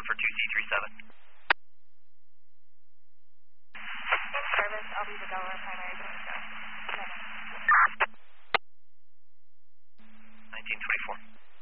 for 2C37. Service, I'll be the Delaware primary.